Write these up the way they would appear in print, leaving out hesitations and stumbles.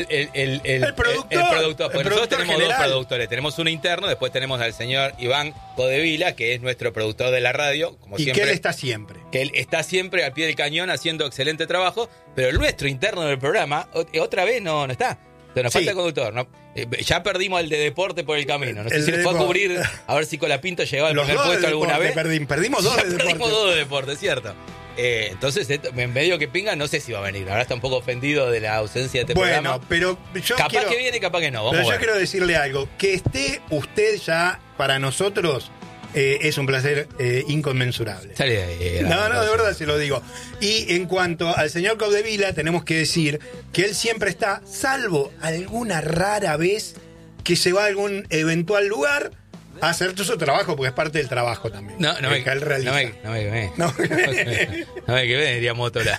El productor. Porque nosotros tenemos general. Dos productores. Tenemos uno interno, después tenemos al señor Iván Codevila, que es nuestro productor de la radio. Como y siempre, que él está siempre. Que él está siempre al pie del cañón haciendo excelente trabajo, pero el nuestro interno del programa otra vez no está. Entonces nos falta el conductor. ¿No? Ya perdimos al de deporte por el camino. No sé si le fue a cubrir, a ver si Colapinto llegaba al primer puesto alguna vez. Perdimos dos de deporte. Perdimos dos de deporte, ¿cierto? Entonces, en medio que pinga, no sé si va a venir. Ahora está un poco ofendido de la ausencia de este programa. Bueno, pero yo capaz que viene, capaz que no. Pero yo quiero decirle algo. Que esté usted ya para nosotros es un placer inconmensurable. Sale de ahí, no, de verdad se lo digo. Y en cuanto al señor Codevila, tenemos que decir que él siempre está, salvo alguna rara vez que se va a algún eventual lugar a hacer todo su trabajo, porque es parte del trabajo también. No me quemé, diría Mótola.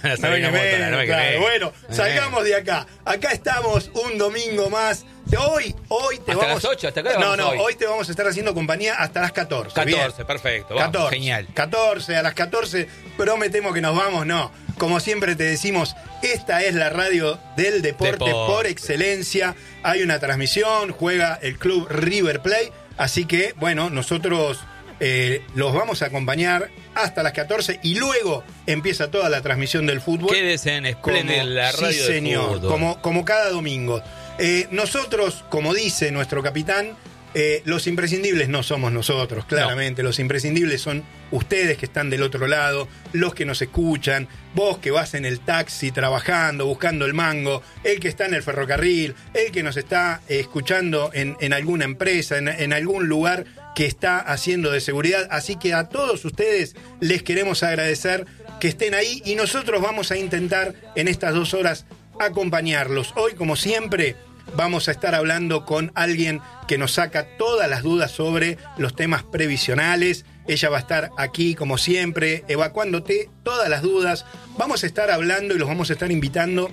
Bueno, salgamos de acá. Acá estamos un domingo más. Hoy te hasta vamos... las 8, hasta acá hoy te vamos a estar haciendo compañía hasta las 14. 14, bien. Perfecto. Vamos, 14, genial. 14, a las 14 prometemos que nos vamos, no. Como siempre te decimos, esta es la radio del deporte por excelencia. Hay una transmisión, juega el club River Plate. Así que, bueno, nosotros los vamos a acompañar hasta las 14 y luego empieza toda la transmisión del fútbol. Quédese en Splendid, la radio sí, señor, del fútbol. Como cada domingo. Nosotros, como dice nuestro capitán, los imprescindibles no somos nosotros, claramente. No. Los imprescindibles son ustedes que están del otro lado, los que nos escuchan, vos que vas en el taxi trabajando, buscando el mango, el que está en el ferrocarril, el que nos está escuchando en alguna empresa, en algún lugar que está haciendo de seguridad. Así que a todos ustedes les queremos agradecer que estén ahí y nosotros vamos a intentar en estas 2 horas acompañarlos. Hoy, como siempre, vamos a estar hablando con alguien que nos saca todas las dudas sobre los temas previsionales. Ella va a estar aquí, como siempre, evacuándote todas las dudas. Vamos a estar hablando y los vamos a estar invitando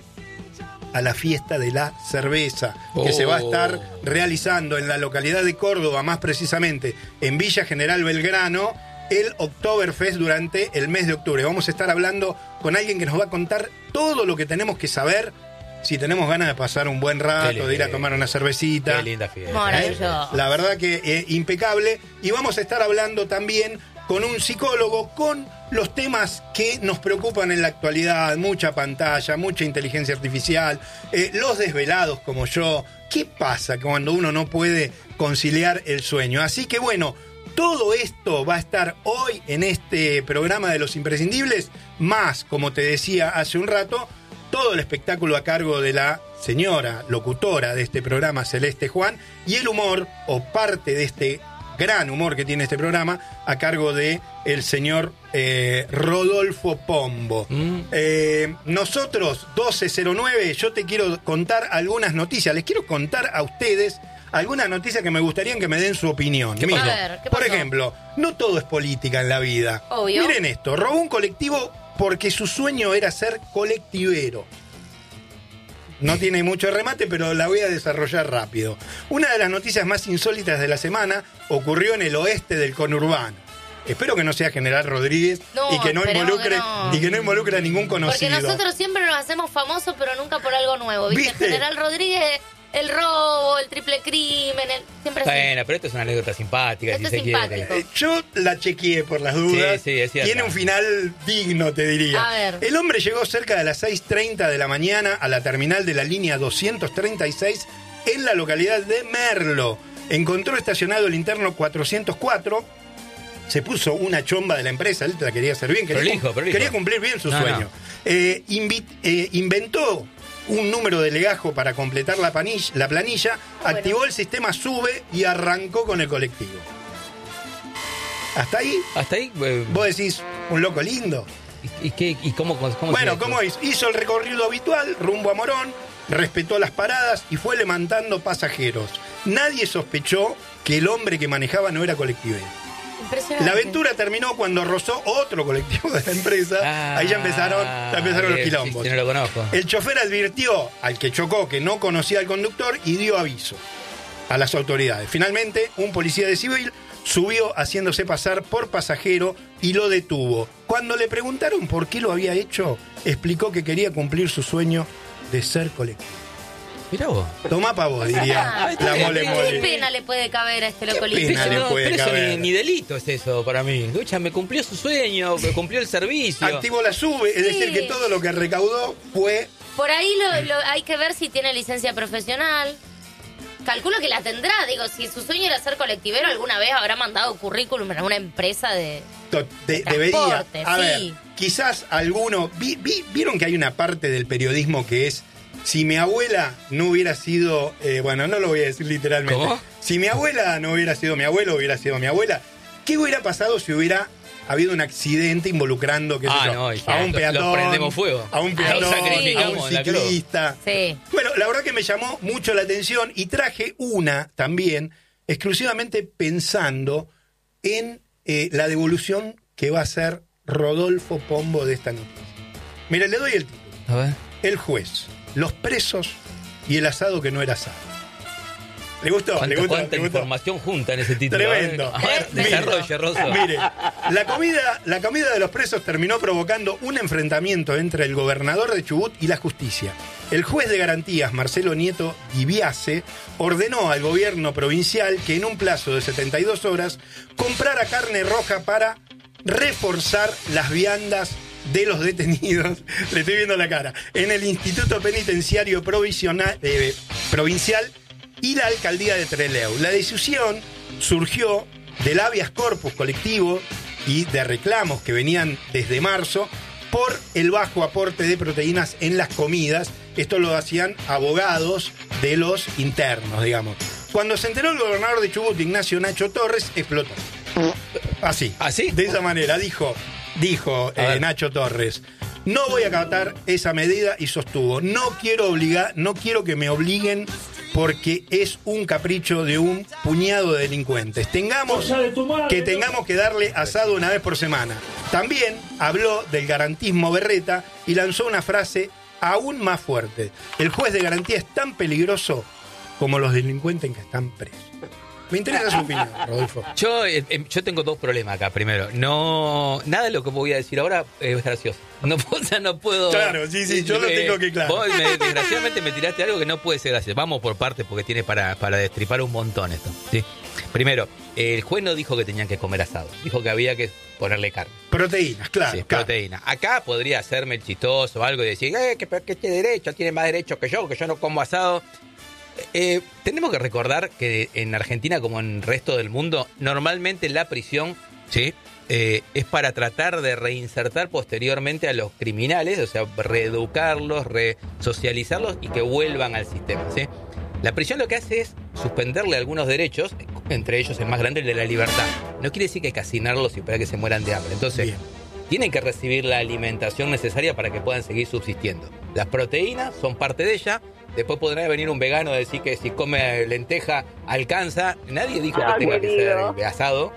a la fiesta de la cerveza, que se va a estar realizando en la localidad de Córdoba, más precisamente en Villa General Belgrano, el Oktoberfest durante el mes de octubre. Vamos a estar hablando con alguien que nos va a contar todo lo que tenemos que saber. Si tenemos ganas de pasar un buen rato, de ir a tomar una cervecita. Qué linda fiesta. Maravilloso. La verdad que impecable. Y vamos a estar hablando también con un psicólogo, con los temas que nos preocupan en la actualidad. Mucha pantalla, mucha inteligencia artificial, los desvelados como yo. ¿Qué pasa cuando uno no puede conciliar el sueño? Así que bueno, todo esto va a estar hoy en este programa de Los Imprescindibles, más, como te decía hace un rato, todo el espectáculo a cargo de la señora locutora de este programa, Celeste Juan, y el humor, o parte de este gran humor que tiene este programa, a cargo de el señor Rodolfo Pombo. Nosotros, 12:09, yo te quiero contar algunas noticias. Les quiero contar a ustedes algunas noticias que me gustaría que me den su opinión. ¿Qué pasó? Por ejemplo, no todo es política en la vida. Obvio. Miren esto, robó un colectivo porque su sueño era ser colectivero. No tiene mucho remate, pero la voy a desarrollar rápido. Una de las noticias más insólitas de la semana ocurrió en el oeste del conurbano. Espero que no sea General Rodríguez y que no involucre a ningún conocido. Porque nosotros siempre nos hacemos famosos, pero nunca por algo nuevo. ¿Viste? General Rodríguez, el robo, el triple crimen, siempre así. Bueno, pero esto es una anécdota simpática, esto si es se simpático. quiere. Yo la chequeé por las dudas. Sí, es cierto. Tiene un final digno, te diría. A ver. El hombre llegó cerca de las 6:30 de la mañana a la terminal de la línea 236 en la localidad de Merlo. Encontró estacionado el interno 404. Se puso una chomba de la empresa, él te la quería hacer bien. Quería cumplir bien su sueño. Inventó un número de legajo para completar la planilla, activó el sistema SUBE y arrancó con el colectivo. ¿Hasta ahí? Vos decís, un loco lindo. ¿Y cómo Bueno, ¿cómo hizo? Hizo el recorrido habitual, rumbo a Morón, respetó las paradas y fue levantando pasajeros. Nadie sospechó que el hombre que manejaba no era colectivero. La aventura terminó cuando rozó otro colectivo de la empresa. Ahí ya empezaron los quilombos. Sí, no lo conozco. El chofer advirtió al que chocó que no conocía al conductor y dio aviso a las autoridades. Finalmente, un policía de civil subió haciéndose pasar por pasajero y lo detuvo. Cuando le preguntaron por qué lo había hecho, explicó que quería cumplir su sueño de ser colectivo. Mirá vos. Tomá pa' vos, diría la mole ¿Qué mole. pena le puede caber a este loco pena lindo? le puede pero eso caber. ni delito es eso para mí. Escucha, me cumplió su sueño, me cumplió el servicio. Activo la sube, es decir, que todo lo que recaudó fue... Por ahí hay que ver si tiene licencia profesional. Calculo que la tendrá. Digo, si su sueño era ser colectivero, alguna vez habrá mandado currículum a una empresa de Debería. transporte, A sí. ver, quizás alguno... ¿Vieron que hay una parte del periodismo que es... Si mi abuela no hubiera sido... bueno, no lo voy a decir literalmente. ¿Cómo? Si mi abuela no hubiera sido mi abuelo, hubiera sido mi abuela. ¿Qué hubiera pasado si hubiera habido un accidente involucrando qué sé yo, no, a un peatón, lo prendemos fuego. a un peatón, Ahí a un sacrificamos la cruz. ciclista? Sí. Bueno, la verdad que me llamó mucho la atención y traje una también exclusivamente pensando en la devolución que va a hacer Rodolfo Pombo de esta noticia. Mira, le doy el título. A ver. El juez, los presos y el asado que no era asado. ¿Le gustó? ¿Le gustó? ¿Cuánta ¿Le gustó? información junta en ese título? Tremendo. A ver, Mire, desarrolle, Rosso. Mire, la comida de los presos terminó provocando un enfrentamiento entre el gobernador de Chubut y la justicia. El juez de garantías, Marcelo Nieto Dibiase, ordenó al gobierno provincial que en un plazo de 72 horas comprara carne roja para reforzar las viandas de los detenidos, le estoy viendo la cara, en el Instituto Penitenciario Provincial y la Alcaldía de Trelew. La decisión surgió del habeas corpus colectivo y de reclamos que venían desde marzo por el bajo aporte de proteínas en las comidas. Esto lo hacían abogados de los internos, digamos. Cuando se enteró el gobernador de Chubut, Ignacio Nacho Torres, explotó. Así. ¿Así? De esa manera, dijo Nacho Torres: no voy a acatar esa medida, y sostuvo: no quiero que me obliguen porque es un capricho de un puñado de delincuentes. Tengamos que darle asado una vez por semana. También habló del garantismo berreta y lanzó una frase aún más fuerte: el juez de garantía es tan peligroso como los delincuentes que están presos. Me interesa su opinión, Rodolfo. Yo tengo dos problemas acá. Primero, nada de lo que voy a decir ahora es gracioso. No puedo. Claro, sí, yo lo tengo que claro. Vos desgraciadamente me tiraste algo que no puede ser gracioso. Vamos por partes porque tiene para destripar un montón esto. ¿Sí? Primero, el juez no dijo que tenían que comer asado. Dijo que había que ponerle carne. Proteínas, claro. Sí, claro. proteína. Acá podría hacerme el chistoso o algo y decir, que tiene derecho, tiene más derecho que yo no como asado. Tenemos que recordar que en Argentina, como en el resto del mundo, normalmente la prisión, ¿sí?, es para tratar de reinsertar posteriormente a los criminales, o sea, reeducarlos, resocializarlos y que vuelvan al sistema, ¿sí? La prisión lo que hace es suspenderle algunos derechos, entre ellos el más grande, el de la libertad. No quiere decir que hay que hacinarlos y esperar que se mueran de hambre. Entonces, bien, tienen que recibir la alimentación necesaria para que puedan seguir subsistiendo. Las proteínas son parte de ella. Después podrá venir un vegano a decir que si come lenteja alcanza. Nadie dijo que tenga que ser asado.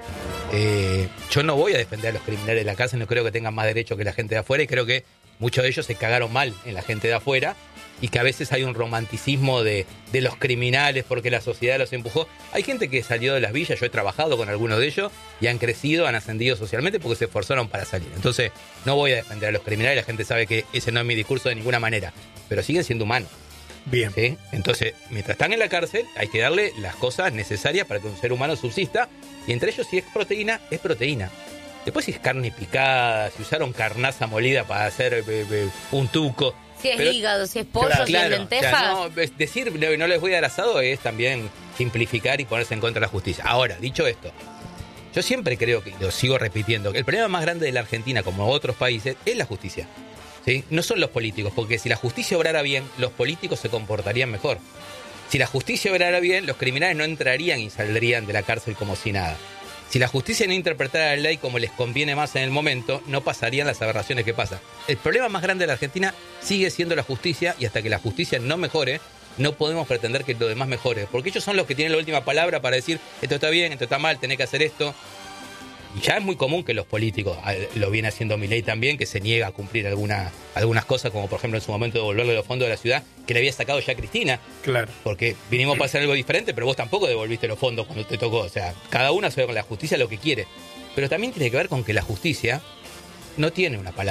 Yo no voy a defender a los criminales de la cárcel, no creo que tengan más derecho que la gente de afuera, y creo que muchos de ellos se cagaron mal en la gente de afuera, y que a veces hay un romanticismo de los criminales porque la sociedad los empujó. Hay gente que salió de las villas, yo he trabajado con algunos de ellos, y han crecido, han ascendido socialmente porque se esforzaron para salir. Entonces, no voy a defender a los criminales, la gente sabe que ese no es mi discurso de ninguna manera, pero siguen siendo humanos. Bien. ¿Sí? Entonces, mientras están en la cárcel, hay que darle las cosas necesarias para que un ser humano subsista, y entre ellos, si es proteína, es proteína. Después, si es carne picada, si usaron carnaza molida para hacer un tuco. Si es hígado, si es pollo, Claro, si es lentejas. O sea, decir no les voy a dar asado es también simplificar y ponerse en contra de la justicia. Ahora, dicho esto, yo siempre creo, que lo sigo repitiendo, que el problema más grande de la Argentina, como otros países, es la justicia. ¿Sí? No son los políticos, porque si la justicia obrara bien, los políticos se comportarían mejor. Si la justicia obrara bien, los criminales no entrarían y saldrían de la cárcel como si nada. Si la justicia no interpretara la ley como les conviene más en el momento, no pasarían las aberraciones que pasan. El problema más grande de la Argentina sigue siendo la justicia, y hasta que la justicia no mejore, no podemos pretender que lo demás mejore, porque ellos son los que tienen la última palabra para decir esto está bien, esto está mal, tenés que hacer esto. Y ya es muy común que los políticos, lo viene haciendo Milei también, que se niega a cumplir algunas cosas, como por ejemplo en su momento devolverle los fondos de la ciudad, que le había sacado ya Cristina. Claro. Porque vinimos para hacer algo diferente, pero vos tampoco devolviste los fondos cuando te tocó. O sea, cada uno hace con la justicia lo que quiere. Pero también tiene que ver con que la justicia no tiene una palabra.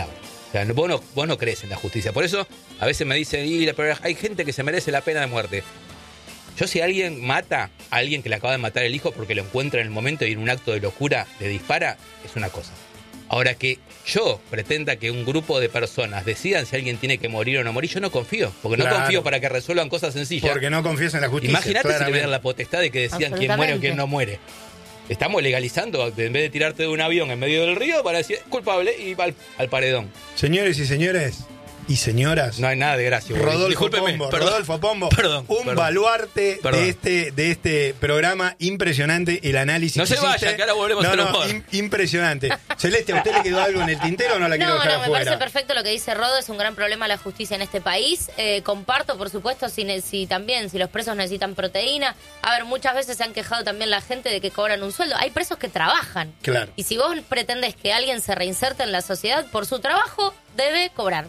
O sea, vos no crees en la justicia. Por eso a veces me dicen, pero hay gente que se merece la pena de muerte. Yo, si alguien mata a alguien que le acaba de matar el hijo porque lo encuentra en el momento y en un acto de locura le dispara, es una cosa. Ahora, que yo pretenda que un grupo de personas decidan si alguien tiene que morir o no morir, yo no confío. Porque no confío para que resuelvan cosas sencillas. Porque no confías en la justicia. Imagínate si tuvieran la potestad de que decidan quién muere o quién no muere. Estamos legalizando, en vez de tirarte de un avión en medio del río, para decir culpable y al paredón. Señores y señores y señoras, no hay nada de gracia. Rodolfo Pombo, un baluarte de este programa, impresionante el análisis. No se vaya, que ahora volvemos al humor. Impresionante. Celeste, ¿a usted le quedó algo en el tintero o no la quiero dejar afuera? No, me parece perfecto lo que dice Rodo, es un gran problema la justicia en este país. Comparto, por supuesto, si los presos necesitan proteína. A ver, muchas veces se han quejado también la gente de que cobran un sueldo. Hay presos que trabajan. Claro. Y si vos pretendés que alguien se reinserte en la sociedad por su trabajo, debe cobrar.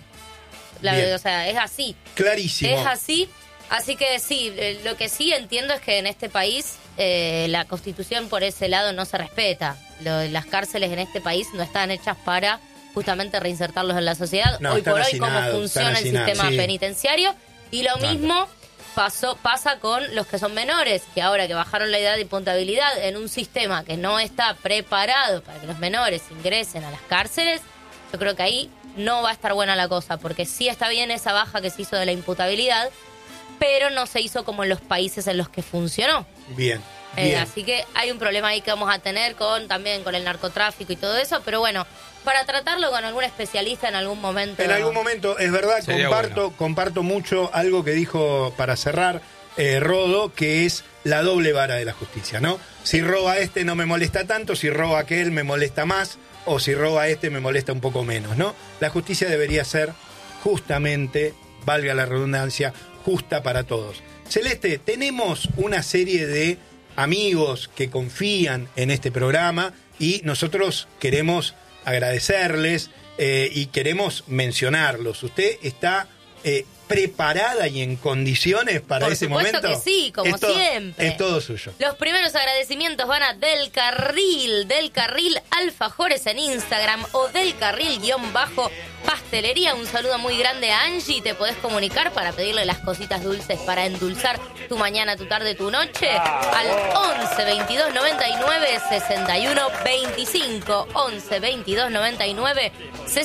O sea, es así. Clarísimo. Es así. Así que sí, lo que sí entiendo es que en este país la Constitución por ese lado no se respeta. Las cárceles en este país no están hechas para justamente reinsertarlos en la sociedad. No, hoy por hoy, hacinados, cómo funciona el sistema penitenciario. Y lo mismo pasa con los que son menores, que ahora que bajaron la edad de imputabilidad en un sistema que no está preparado para que los menores ingresen a las cárceles, yo creo que ahí no va a estar buena la cosa, porque sí está bien esa baja que se hizo de la imputabilidad, pero no se hizo como en los países en los que funcionó. Bien. Así que hay un problema ahí que vamos a tener también con el narcotráfico y todo eso, pero bueno, para tratarlo con algún especialista en algún momento. En algún momento, es verdad, comparto mucho algo que dijo para cerrar Rodo, que es la doble vara de la justicia, ¿no? Si roba este no me molesta tanto, si roba aquel me molesta más, o si roba este me molesta un poco menos, ¿no? La justicia debería ser justamente, valga la redundancia, justa para todos. Celeste, tenemos una serie de amigos que confían en este programa y nosotros queremos agradecerles y queremos mencionarlos. ¿Usted está preparada y en condiciones para ese momento? Por supuesto que sí, como siempre. Es todo suyo. Los primeros agradecimientos van a Del Carril Alfajores en Instagram o Del Carril_pastelería. Un saludo muy grande a Angie. Te podés comunicar para pedirle las cositas dulces para endulzar tu mañana, tu tarde, tu noche al 11 22 99 61 25. 11 22 99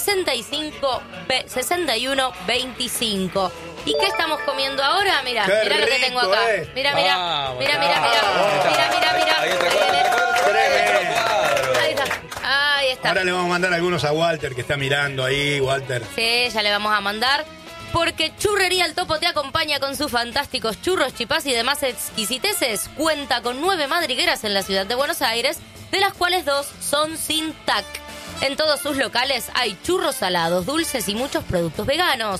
61 25. ¿Y qué estamos comiendo ahora? Mira lo que tengo acá. Mira. Ahí está. Ahora le vamos a mandar algunos a Walter, que está mirando ahí, Walter. Sí, ya le vamos a mandar. Porque Churrería El Topo te acompaña con sus fantásticos churros, chipás y demás exquisiteces. Cuenta con 9 madrigueras en la ciudad de Buenos Aires, de las cuales 2 son sin TAC. En todos sus locales hay churros salados, dulces y muchos productos veganos.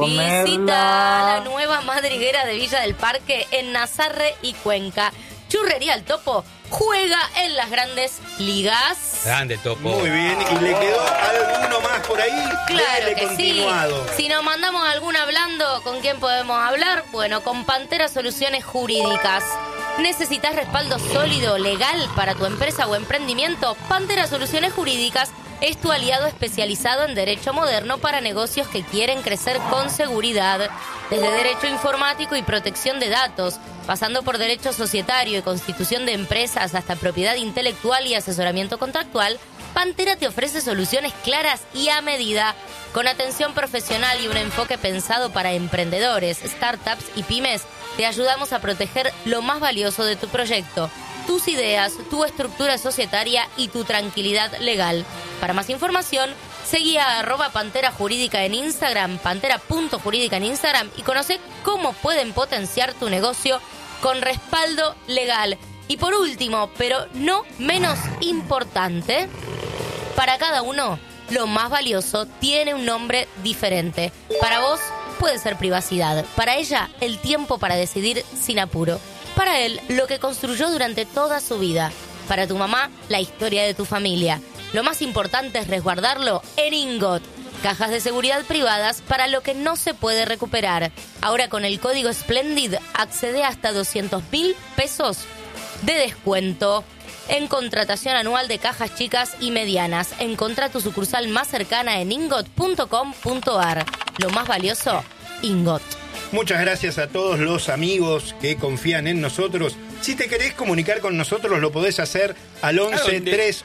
Visita la nueva madriguera de Villa del Parque en Nazarre y Cuenca. Churrería El Topo juega en las grandes ligas. Grande Topo. Muy bien, ¿y le quedó alguno más por ahí? Claro que continuado. Sí. Si nos mandamos alguna hablando, ¿con quién podemos hablar? Bueno, con Pantera Soluciones Jurídicas. ¿Necesitas respaldo sólido, legal para tu empresa o emprendimiento? Pantera Soluciones Jurídicas es tu aliado especializado en derecho moderno para negocios que quieren crecer con seguridad. Desde derecho informático y protección de datos, pasando por derecho societario y constitución de empresas hasta propiedad intelectual y asesoramiento contractual, Pantera te ofrece soluciones claras y a medida, con atención profesional y un enfoque pensado para emprendedores, startups y pymes. Te ayudamos a proteger lo más valioso de tu proyecto, tus ideas, tu estructura societaria y tu tranquilidad legal. Para más información, seguí a @Pantera Jurídica en Instagram, pantera.jurídica en Instagram, y conoce cómo pueden potenciar tu negocio con respaldo legal. Y por último, pero no menos importante, para cada uno, lo más valioso tiene un nombre diferente. Para vos puede ser privacidad, para ella el tiempo para decidir sin apuro, para él lo que construyó durante toda su vida, para tu mamá la historia de tu familia. Lo más importante es resguardarlo en Ingot, cajas de seguridad privadas para lo que no se puede recuperar. Ahora con el código Splendid accede hasta 200.000 pesos de descuento. en contratación anual de cajas chicas y medianas. Encontrá tu sucursal más cercana en ingot.com.ar. Lo más valioso, Ingot. Muchas gracias a todos los amigos que confían en nosotros. Si te querés comunicar con nosotros, lo podés hacer al 11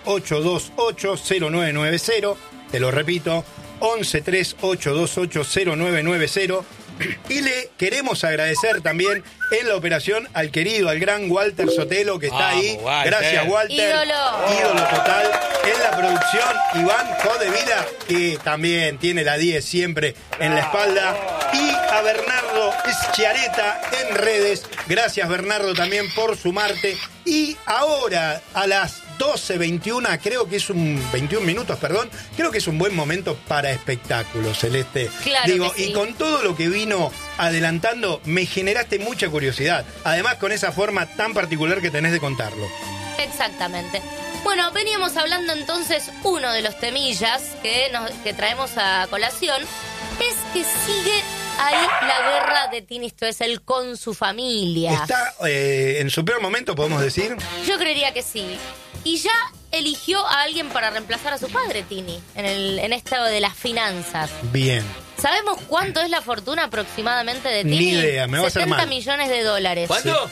3828 0990. Te lo repito, 11 3828 0990. Y le queremos agradecer también en la operación al querido, al gran Walter Sotelo, que está ahí. Walter. Gracias, Walter. Ídolo total. En la producción, Iván Codevila, que también tiene la 10 siempre en la espalda. Y a Bernardo Schiaretta en redes. Gracias, Bernardo, también por sumarte. Y ahora, a las 12:21, creo que es 21 minutos, perdón. Creo que es un buen momento para espectáculos, Celeste. Claro. Digo, que sí. y con todo lo que vino adelantando, me generaste mucha curiosidad. Además, con esa forma tan particular que tenés de contarlo. Exactamente. Bueno, veníamos hablando entonces, uno de los temillas que traemos a colación es que sigue ahí la guerra de Tini Stoessel con su familia. ¿Está en su peor momento, podemos decir? Yo creería que sí. Y ya eligió a alguien para reemplazar a su padre, Tini, en esto de las finanzas. Bien. ¿Sabemos cuánto es la fortuna aproximadamente de Tini? Ni idea, me va a hacer 70 mal. millones de dólares. ¿Cuánto?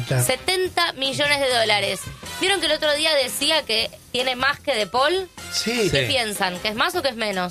70 millones de dólares. ¿Vieron que el otro día decía que tiene más que De Paul? Sí. ¿Qué piensan? ¿Que es más o que es menos?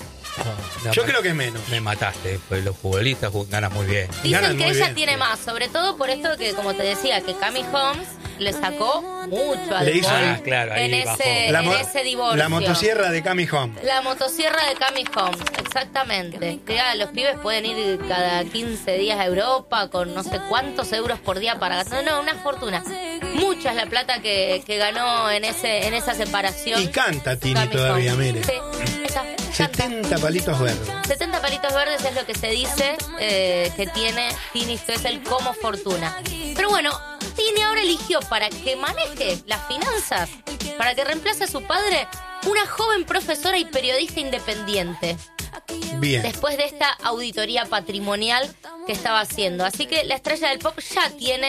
Yo creo que es menos. Me mataste, pues los futbolistas ganan muy bien. Dicen Ganan que muy ella bien, tiene sí. más, sobre todo por esto que, como te decía, que Cami Holmes le sacó mucho a Le De hizo- Paul Ah, claro, ahí en bajó. ese divorcio. La motosierra de Cami Home. La motosierra de Cami Holmes, exactamente. Que ya los pibes pueden ir cada 15 días a Europa con no sé cuántos euros por día para gastar. No, una fortuna. Mucha es la plata que ganó en esa separación. Y canta Tini Cami todavía, Holmes. mire. Sí, esa, canta. 70 palitos verdes. 70 palitos verdes es lo que se dice que tiene Tini Stoessel como fortuna. Pero bueno, Tini ahora eligió para que maneje las finanzas, para que reemplace a su padre, una joven profesora y periodista independiente, Bien. después de esta auditoría patrimonial que estaba haciendo. Así que la estrella del pop ya tiene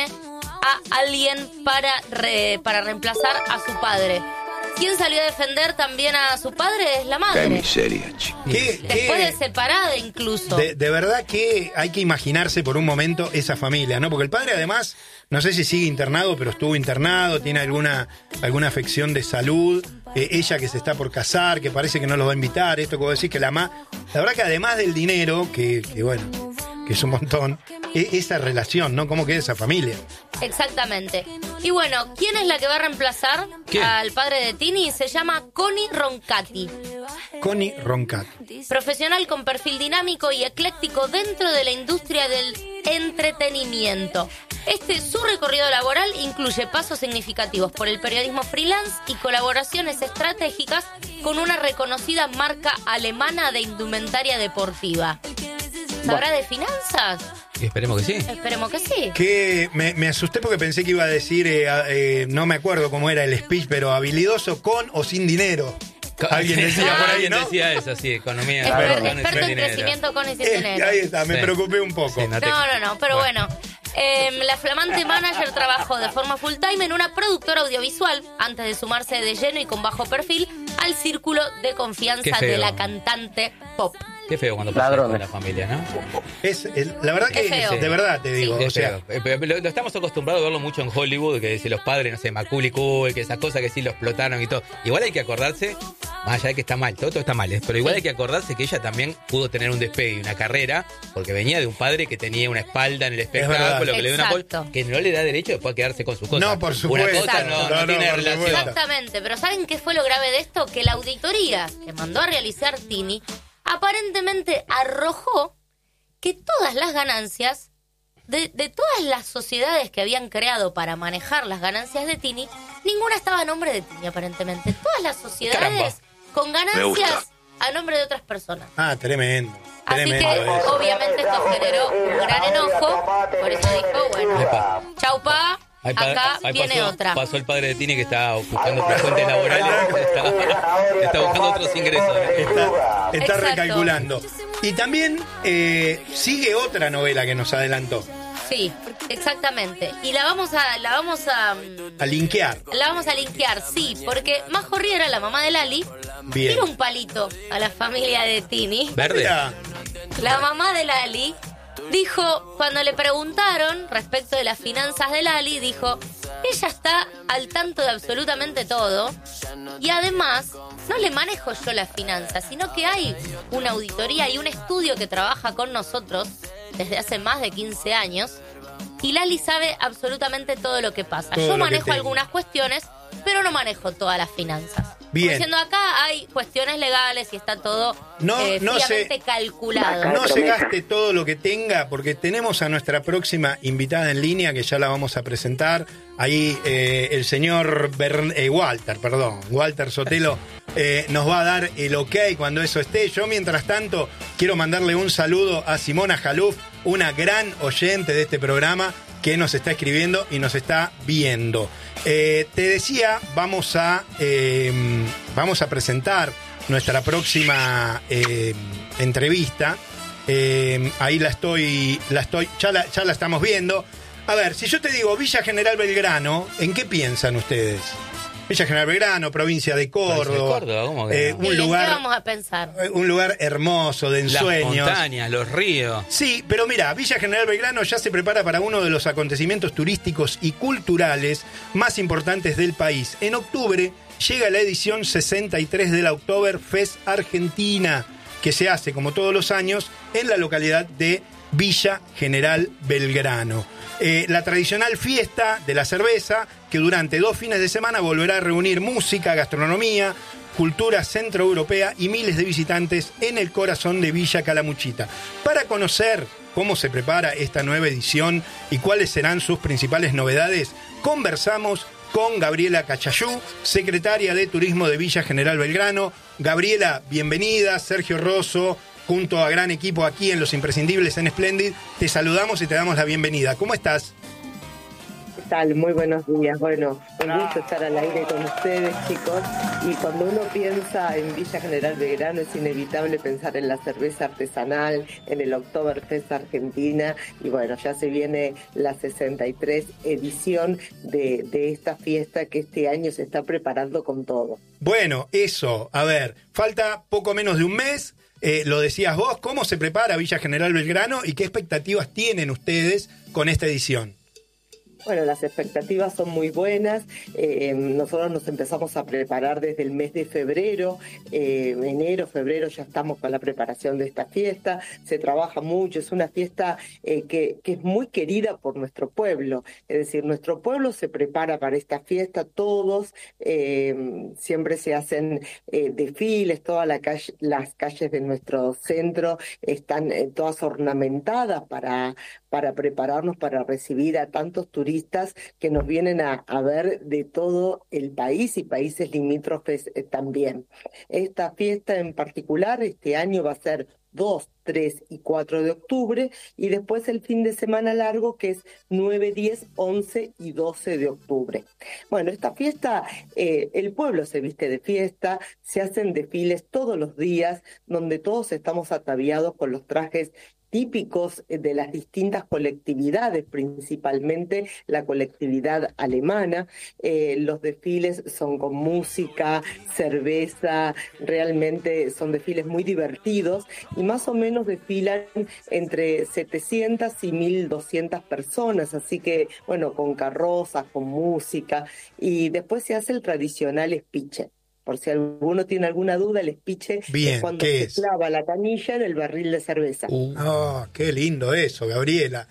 a alguien para reemplazar a su padre. ¿Quién salió a defender también a su padre? Es la madre. Qué miseria, chico. Después de separada incluso. De verdad que hay que imaginarse por un momento esa familia, ¿no? Porque el padre además, no sé si sigue internado, pero estuvo internado, tiene alguna afección de salud, ella que se está por casar, que parece que no los va a invitar, esto como decís que la verdad que además del dinero, que bueno, que es un montón, esa relación, ¿no? ¿Cómo queda esa familia? Exactamente. Y bueno, ¿quién es la que va a reemplazar ¿Quién? al padre de Tini? Se llama Connie Roncati. Connie Roncati. Profesional con perfil dinámico y ecléctico dentro de la industria del entretenimiento. Su recorrido laboral incluye pasos significativos por el periodismo freelance y colaboraciones estratégicas con una reconocida marca alemana de indumentaria deportiva. ¿Sabrá de finanzas? Esperemos que sí. Esperemos que sí. Que me asusté porque pensé que iba a decir, no me acuerdo cómo era el speech, pero habilidoso con o sin dinero. Alguien decía por ahí, Alguien ¿no? decía eso, sí, economía. Experto en crecimiento con y sin dinero. Ahí está, me Sí. preocupé un poco. Sí, No, pero bueno. La flamante manager trabajó de forma full time en una productora audiovisual antes de sumarse de lleno y con bajo perfil al círculo de Qué confianza feo. de la cantante pop. Qué feo cuando pasa con la familia, ¿no? La verdad que, Es feo. de verdad te digo, Sí, o sea, pero lo estamos acostumbrados a verlo mucho en Hollywood, que dice los padres, no sé, Macaulay Culkin, que esas cosas que sí lo explotaron y todo. Igual hay que acordarse, más allá de que está mal, todo está mal, pero igual hay que acordarse que ella también pudo tener un despegue y una carrera, porque venía de un padre que tenía una espalda en el espectáculo, que le dio una Exacto. que no le da derecho después a quedarse con sus cosas. No, por supuesto. Una cosa Exacto. no No, tiene por relación. supuesto. Exactamente, pero ¿saben qué fue lo grave de esto? Que la auditoría que mandó a realizar Tini aparentemente arrojó que todas las ganancias de todas las sociedades que habían creado para manejar las ganancias de Tini, ninguna estaba a nombre de Tini aparentemente. Todas las sociedades Caramba. con Me ganancias gusta. a nombre de otras personas. tremendo. Así Tremendo que eso. obviamente esto generó un gran enojo, por eso dijo, bueno, Epa. chau pa, Ahí acá viene otra. Pasó el padre de Tini que está buscando otras fuentes laborales, está buscando otros ingresos. Está Exacto. recalculando. Y también sigue otra novela que nos adelantó. Sí, exactamente. Y la vamos A linkear. La vamos a linkear, sí, porque Majo Riera, la mamá de Lali, Bien. tira un palito a la familia de Tini. ¿Verde? Mira, La mamá de Lali dijo, cuando le preguntaron respecto de las finanzas de Lali, dijo, ella está al tanto de absolutamente todo y además no le manejo yo las finanzas, sino que hay una auditoría y un estudio que trabaja con nosotros desde hace más de 15 años y Lali sabe absolutamente todo lo que pasa. Todo Yo lo que manejo tengo. algunas cuestiones, pero no manejo todas las finanzas. Bien. Como diciendo, acá hay cuestiones legales y está todo No fríamente calculado. no se gaste todo lo que tenga, porque tenemos a nuestra próxima invitada en línea, que ya la vamos a presentar. Ahí el señor Walter Sotelo nos va a dar el ok cuando eso esté. Yo, mientras tanto, quiero mandarle un saludo a Simona Jaluf, una gran oyente de este programa, que nos está escribiendo y nos está viendo. Te decía, vamos a presentar nuestra próxima entrevista. Ahí ya la estamos viendo. A ver, si yo te digo Villa General Belgrano, ¿en qué piensan ustedes? Villa General Belgrano, provincia de Córdoba. ¿Cómo que no? ¿Y en qué vamos a pensar? Un lugar hermoso, de ensueños. Las montañas, los ríos. Sí, pero mira, Villa General Belgrano ya se prepara para uno de los acontecimientos turísticos y culturales más importantes del país. En octubre llega la edición 63 de la Oktoberfest Argentina, que se hace, como todos los años, en la localidad de Villa General Belgrano. La tradicional fiesta de la cerveza, que durante 2 fines de semana volverá a reunir música, gastronomía, cultura centroeuropea y miles de visitantes en el corazón de Villa Calamuchita. Para conocer cómo se prepara esta nueva edición y cuáles serán sus principales novedades, conversamos con Gabriela Cachayú, secretaria de Turismo de Villa General Belgrano. Gabriela, bienvenida. Sergio Rosso, junto a gran equipo aquí en Los Imprescindibles en Splendid, te saludamos y te damos la bienvenida. ¿Cómo estás? ¿Qué tal? Muy buenos días. Bueno, un gusto estar al aire con ustedes, chicos. Y cuando uno piensa en Villa General Belgrano, es inevitable pensar en la cerveza artesanal, en el Oktoberfest Argentina. Y bueno, ya se viene la 63 edición de esta fiesta que este año se está preparando con todo. Bueno, eso. A ver, falta poco menos de un mes. Lo decías vos, ¿cómo se prepara Villa General Belgrano y qué expectativas tienen ustedes con esta edición? Bueno, las expectativas son muy buenas. Nosotros nos empezamos a preparar desde el mes de febrero. Enero, febrero ya estamos con la preparación de esta fiesta. Se trabaja mucho. Es una fiesta que es muy querida por nuestro pueblo. Es decir, nuestro pueblo se prepara para esta fiesta. Todos siempre se hacen desfiles. Todas las calles de nuestro centro están todas ornamentadas para prepararnos para recibir a tantos turistas que nos vienen a ver de todo el país y países limítrofes también. Esta fiesta en particular este año va a ser 2, 3 y 4 de octubre y después el fin de semana largo que es 9, 10, 11 y 12 de octubre. Bueno, esta fiesta, el pueblo se viste de fiesta, se hacen desfiles todos los días donde todos estamos ataviados con los trajes típicos de las distintas colectividades, principalmente la colectividad alemana. Los desfiles son con música, cerveza, realmente son desfiles muy divertidos y más o menos desfilan entre 700 y 1.200 personas, así que, bueno, con carrozas, con música, y después se hace el tradicional speech. Por si alguno tiene alguna duda, el speech es cuando se clava la canilla en el barril de cerveza. Qué lindo eso, Gabriela.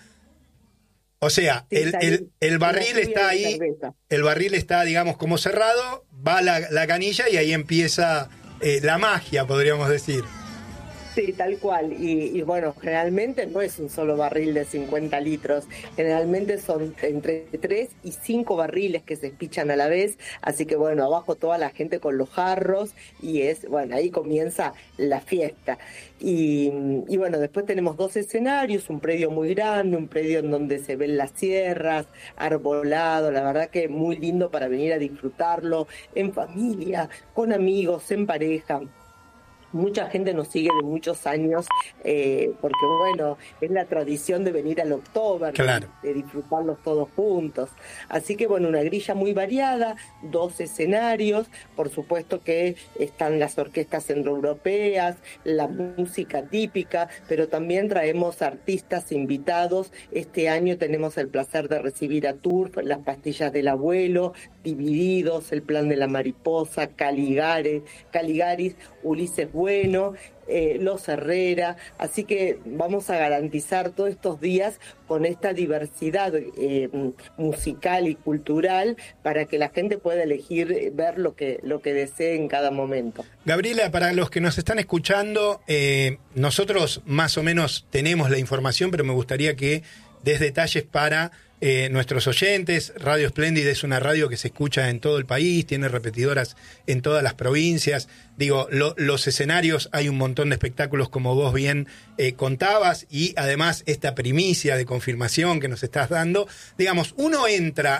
O sea, sí, el barril está ahí, el barril está, digamos, como cerrado, va la canilla y ahí empieza la magia, podríamos decir. Sí, tal cual. Y bueno, generalmente no es un solo barril de 50 litros. Generalmente son entre 3 y 5 barriles que se espichan a la vez. Así que bueno, abajo toda la gente con los jarros y ahí comienza la fiesta. Y bueno, después tenemos 2 escenarios, un predio muy grande, un predio en donde se ven las sierras, arbolado, la verdad que muy lindo para venir a disfrutarlo en familia, con amigos, en pareja. Mucha gente nos sigue de muchos años, porque bueno, es la tradición de venir al Oktober, claro, de disfrutarlos todos juntos. Así que bueno, una grilla muy variada, 2 escenarios, por supuesto que están las orquestas centroeuropeas, la música típica, pero también traemos artistas invitados. Este año tenemos el placer de recibir a Turf, Las Pastillas del Abuelo, Divididos, El Plan de la Mariposa, Caligaris, Ulises Bueno, Los Herrera, así que vamos a garantizar todos estos días con esta diversidad musical y cultural para que la gente pueda elegir ver lo que desee en cada momento. Gabriela, para los que nos están escuchando, nosotros más o menos tenemos la información, pero me gustaría que des detalles para nuestros oyentes. Radio Espléndida es una radio que se escucha en todo el país, tiene repetidoras en todas las provincias. Digo, los escenarios, hay un montón de espectáculos como vos bien contabas, y además esta primicia de confirmación que nos estás dando. Digamos, uno entra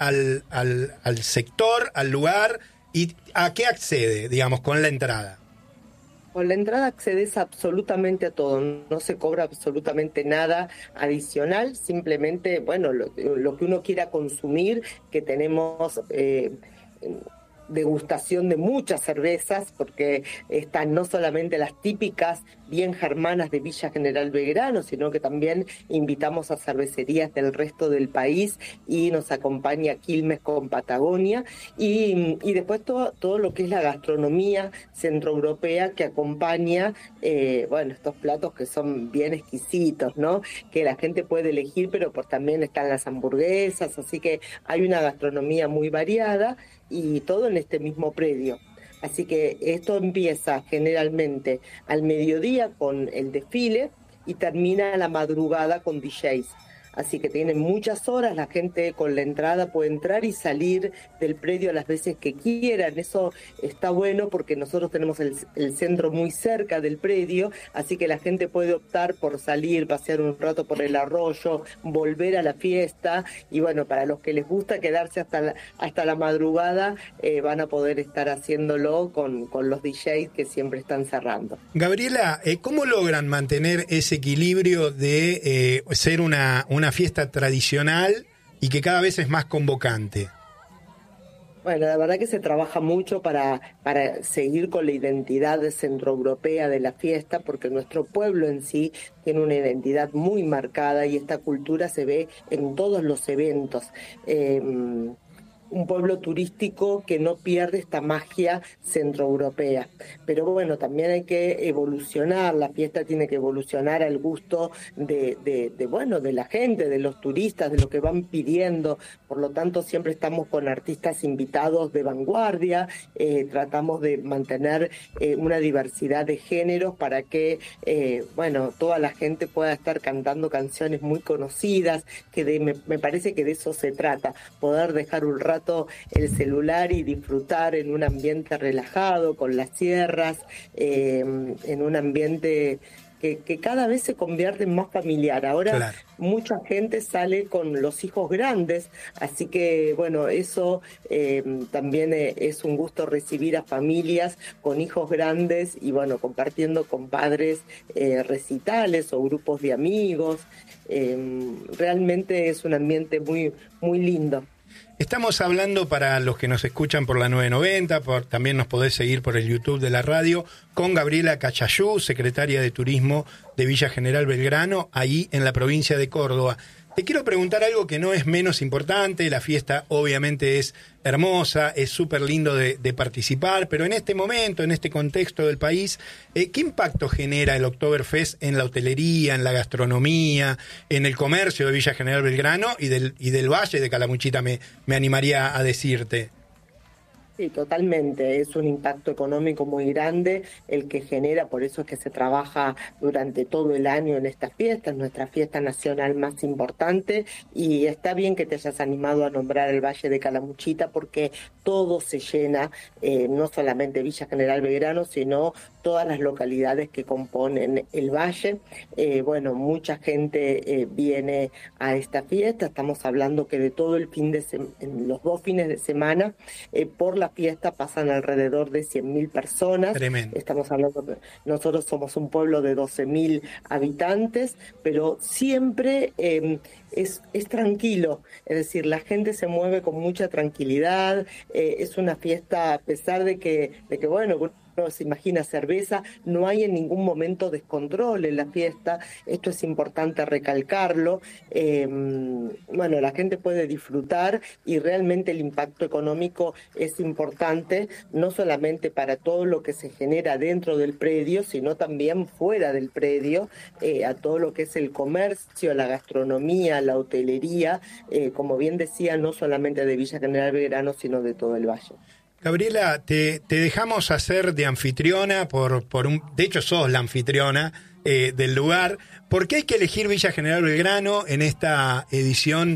al sector, al lugar, y ¿a qué accede, digamos, con la entrada? Con la entrada accedes absolutamente a todo, no se cobra absolutamente nada adicional, simplemente, bueno, lo que uno quiera consumir, que tenemos degustación de muchas cervezas, porque están no solamente las típicas bien germanas de Villa General Belgrano, sino que también invitamos a cervecerías del resto del país, y nos acompaña Quilmes con Patagonia, y después todo lo que es la gastronomía centroeuropea que acompaña, bueno, estos platos que son bien exquisitos, ¿no? Que la gente puede elegir, pero pues también están las hamburguesas, así que hay una gastronomía muy variada, y todo en este mismo predio. Así que esto empieza generalmente al mediodía con el desfile y termina a la madrugada con DJs. Así que tienen muchas horas, la gente con la entrada puede entrar y salir del predio las veces que quieran. Eso está bueno porque nosotros tenemos el centro muy cerca del predio, así que la gente puede optar por salir, pasear un rato por el arroyo, volver a la fiesta, y bueno, para los que les gusta quedarse hasta la madrugada, van a poder estar haciéndolo con los DJs que siempre están cerrando. Gabriela, ¿cómo logran mantener ese equilibrio de ser una fiesta tradicional y que cada vez es más convocante? Bueno, la verdad que se trabaja mucho para seguir con la identidad centroeuropea de la fiesta, porque nuestro pueblo en sí tiene una identidad muy marcada y esta cultura se ve en todos los eventos. Un pueblo turístico que no pierde esta magia centroeuropea. Pero bueno, también hay que evolucionar, la fiesta tiene que evolucionar al gusto de la gente, de los turistas, de lo que van pidiendo. Por lo tanto, siempre estamos con artistas invitados de vanguardia, tratamos de mantener una diversidad de géneros para que, toda la gente pueda estar cantando canciones muy conocidas, que me parece que de eso se trata, poder dejar un rato el celular y disfrutar en un ambiente relajado, con las sierras, en un ambiente que cada vez se convierte en más familiar. Ahora claro, mucha gente sale con los hijos grandes, así que bueno, eso también es un gusto recibir a familias con hijos grandes y bueno, compartiendo con padres recitales o grupos de amigos. Realmente es un ambiente muy, muy lindo. Estamos hablando, para los que nos escuchan por la 990, también nos podés seguir por el YouTube de la radio, con Gabriela Cachayú, secretaria de Turismo de Villa General Belgrano, ahí en la provincia de Córdoba. Te quiero preguntar algo que no es menos importante. La fiesta obviamente es hermosa, es súper lindo de participar, pero en este momento, en este contexto del país, ¿qué impacto genera el Oktoberfest en la hotelería, en la gastronomía, en el comercio de Villa General Belgrano y del Valle de Calamuchita, me animaría a decirte? Sí, totalmente. Es un impacto económico muy grande el que genera, por eso es que se trabaja durante todo el año en esta fiesta, es nuestra fiesta nacional más importante, y está bien que te hayas animado a nombrar el Valle de Calamuchita porque todo se llena, no solamente Villa General Belgrano, sino todas las localidades que componen el valle. Mucha gente viene a esta fiesta, estamos hablando que de todo el los 2 fines de semana, por la la fiesta pasan alrededor de 100.000 personas. Tremendo. Estamos hablando, nosotros somos un pueblo de 12.000 habitantes, pero siempre es tranquilo, es decir, la gente se mueve con mucha tranquilidad, es una fiesta a pesar de que bueno, uno se imagina cerveza, no hay en ningún momento descontrol en la fiesta, esto es importante recalcarlo. Bueno, la gente puede disfrutar y realmente el impacto económico es importante, no solamente para todo lo que se genera dentro del predio, sino también fuera del predio, a todo lo que es el comercio, la gastronomía, la hotelería, como bien decía, no solamente de Villa General Belgrano, sino de todo el valle. Gabriela, te dejamos hacer de anfitriona de hecho sos la anfitriona del lugar. ¿Por qué hay que elegir Villa General Belgrano en esta edición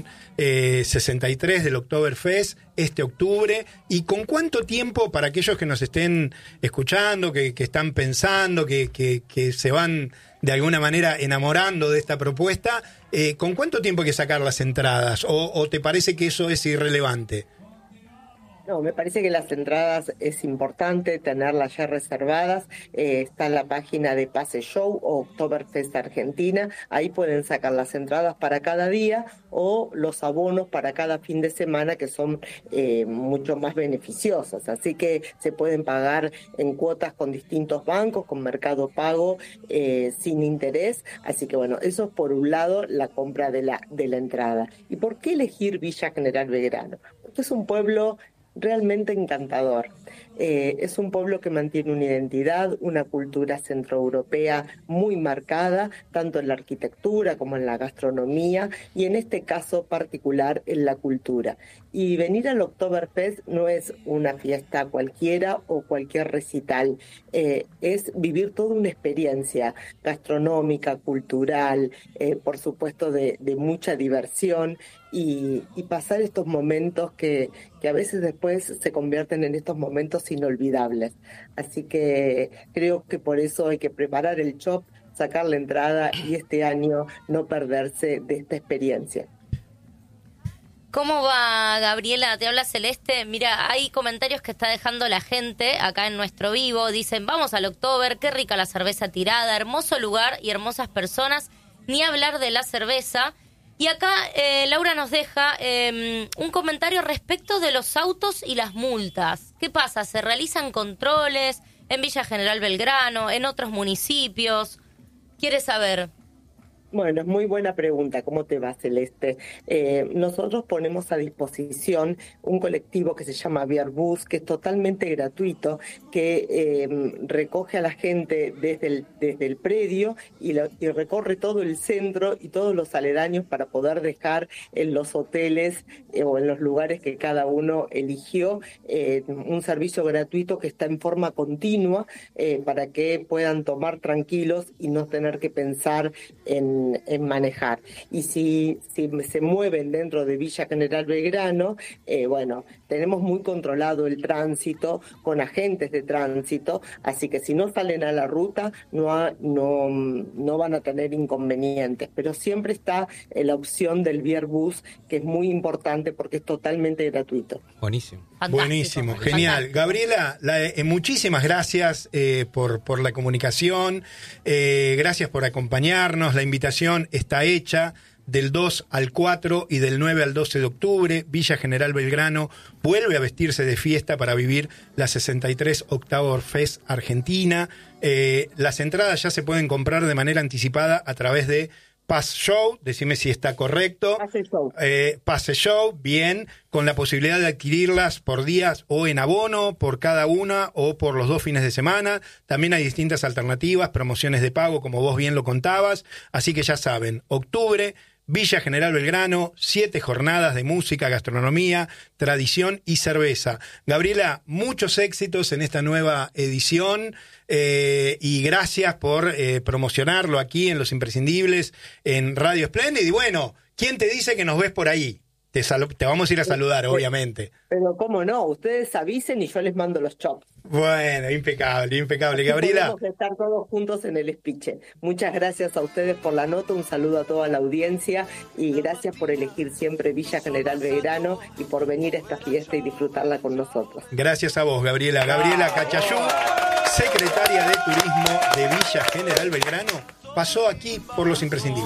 63 del Oktoberfest este octubre? ¿Y con cuánto tiempo, para aquellos que nos estén escuchando, que están pensando, que se van de alguna manera enamorando de esta propuesta, con cuánto tiempo hay que sacar las entradas? ¿O te parece que eso es irrelevante? No, me parece que las entradas es importante tenerlas ya reservadas. Está en la página de Pase Show o Oktoberfest Argentina. Ahí pueden sacar las entradas para cada día o los abonos para cada fin de semana, que son mucho más beneficiosos. Así que se pueden pagar en cuotas con distintos bancos, con Mercado Pago, sin interés. Así que bueno, eso es por un lado la compra de la entrada. ¿Y por qué elegir Villa General Belgrano? Porque es un pueblo realmente encantador. Es un pueblo que mantiene una identidad, una cultura centroeuropea muy marcada, tanto en la arquitectura como en la gastronomía, y en este caso particular en la cultura. Y venir al Oktoberfest no es una fiesta cualquiera o cualquier recital, es vivir toda una experiencia gastronómica, cultural, por supuesto de mucha diversión, y pasar estos momentos que a veces después se convierten en estos momentos inolvidables. Así que creo que por eso hay que preparar el shop, sacar la entrada y este año no perderse de esta experiencia. ¿Cómo va, Gabriela? Te habla Celeste. Mira, hay comentarios que está dejando la gente acá en nuestro vivo. Dicen, vamos al Oktober, qué rica la cerveza tirada, hermoso lugar y hermosas personas, ni hablar de la cerveza. Y acá Laura nos deja un comentario respecto de los autos y las multas. ¿Qué pasa? ¿Se realizan controles en Villa General Belgrano, en otros municipios? ¿Quiere saber? Bueno, es muy buena pregunta. ¿Cómo te va, Celeste? Nosotros ponemos a disposición un colectivo que se llama Viarbus, que es totalmente gratuito, que recoge a la gente desde el predio y recorre todo el centro y todos los aledaños para poder dejar en los hoteles o en los lugares que cada uno eligió un servicio gratuito que está en forma continua para que puedan tomar tranquilos y no tener que pensar en manejar. Y si se mueven dentro de Villa General Belgrano, bueno, tenemos muy controlado el tránsito con agentes de tránsito, así que si no salen a la ruta no van a tener inconvenientes, pero siempre está la opción del Viarbus, que es muy importante porque es totalmente gratuito. Buenísimo. Fantástico. Buenísimo, genial. Gabriela, muchísimas gracias por la comunicación, gracias por acompañarnos, la invitación está hecha. Del 2 al 4 y del 9 al 12 de octubre, Villa General Belgrano vuelve a vestirse de fiesta para vivir la 63 Oktoberfest Argentina. Las entradas ya se pueden comprar de manera anticipada a través de Pass Show, decime si está correcto. Pase Show, bien, con la posibilidad de adquirirlas por días o en abono, por cada una o por los 2 fines de semana. También hay distintas alternativas, promociones de pago, como vos bien lo contabas. Así que ya saben, octubre, Villa General Belgrano, 7 jornadas de música, gastronomía, tradición y cerveza. Gabriela, muchos éxitos en esta nueva edición y gracias por promocionarlo aquí en Los Imprescindibles, en Radio Splendid. Y bueno, ¿quién te dice que nos ves por ahí? te vamos a ir a saludar, obviamente. Pero cómo no, ustedes avisen y yo les mando los chops. Bueno, impecable, impecable. Gabriela. Podemos estar todos juntos en el espiche. Muchas gracias a ustedes por la nota, un saludo a toda la audiencia y gracias por elegir siempre Villa General Belgrano y por venir a esta fiesta y disfrutarla con nosotros. Gracias a vos, Gabriela. Gabriela Cachayú, secretaria de Turismo de Villa General Belgrano, pasó aquí por Los Imprescindibles.